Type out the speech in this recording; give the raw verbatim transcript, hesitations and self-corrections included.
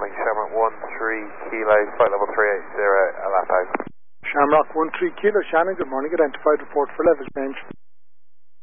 calling Shamrock one three Kilo, flight level three eight zero, Alapo. Shamrock one three Kilo, Shannon, good morning, identified report for level change.